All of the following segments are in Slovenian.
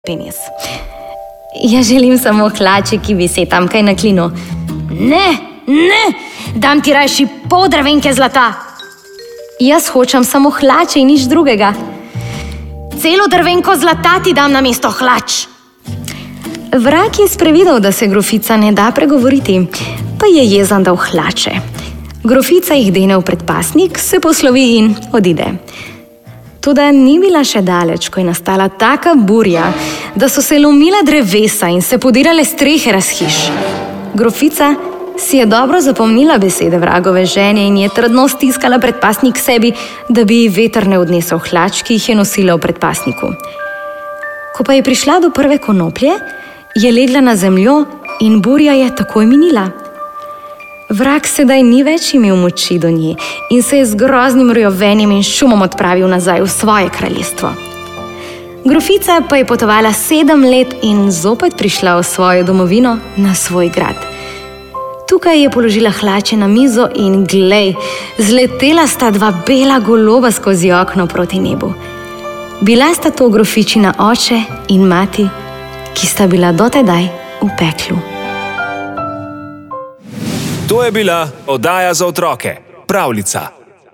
penis. Jaz želim samo hlače, ki visi tamkaj na klinu. Ne, dam ti rajši pol drevenke zlata. Jaz hočem samo hlače in nič drugega. Celo drvenko zlata ti dam namesto hlač. Vrag je sprevidel, da se grofica ne da pregovoriti, pa je jezan dal hlače. Grofica jih dene v predpasnik, se poslovi in odide. Toda ni bila še daleč, ko je nastala taka burja, da so se lomila drevesa in se podirale strehe razhiš. Grofica si je dobro zapomnila besede vragove žene in je trdno stiskala predpasnik k sebi, da bi veter ne odnesel hlač, ki jih je nosila v predpasniku. Ko pa je prišla do prve konoplje, je legla na zemljo in burja je takoj minila. Vrag sedaj ni več imel moči do nje in se je z groznim rjovenjem in šumom odpravil nazaj v svoje kraljestvo. Grofica pa je potovala 7 let in zopet prišla v svojo domovino, na svoj grad. Tukaj je položila hlače na mizo in glej, zletela sta 2 bela goloba skozi okno proti nebu. Bila sta to grofičina oče in mati, ki sta bila dotedaj v peklu. To je bila oddaja za otroke, Pravljica.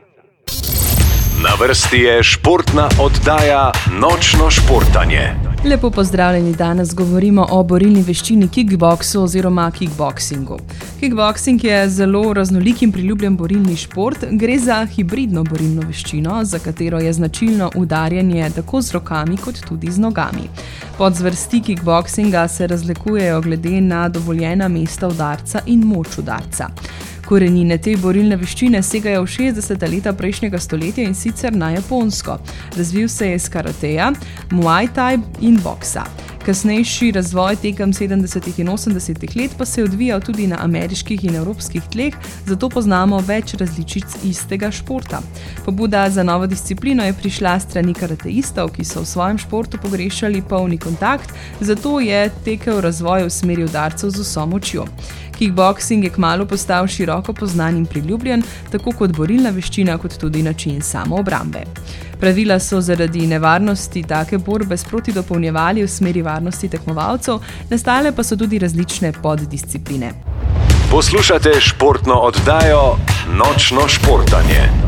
Na vrsti je športna oddaja Nočno športanje. Lepo pozdravljeni, danes govorimo o borilni veščini kickboksu oziroma kickboksingu. Kickboksing je zelo raznolik in priljubljen borilni šport. Gre za hibridno borilno veščino, za katero je značilno udarjanje tako z rokami kot tudi z nogami. Podzvrsti kickboksinga se razlikujejo glede na dovoljena mesta udarca in moč udarca. Korenine te borilne veščine segajo v 60. leta prejšnjega stoletja in sicer na Japonsko. Razvil se je iz karateja, muay thai in boksa. Kasnejši razvoj tekom 70. in 80. let pa se je odvijal tudi na ameriških in evropskih tleh, zato poznamo več različic istega športa. Pobuda za novo disciplino je prišla strani karateistov, ki so v svojem športu pogrešali polni kontakt, zato je tekel razvoj v smeri udarcev z vso močjo. Kickboksing je kmalu postal široko poznan in priljubljen, tako kot borilna veščina, kot tudi način samoobrambe. Pravila so zaradi nevarnosti take borbe sproti dopolnjevali v smeri varnosti tekmovalcev, nastale pa so tudi različne poddiscipline. Poslušate športno oddajo Nočno športanje.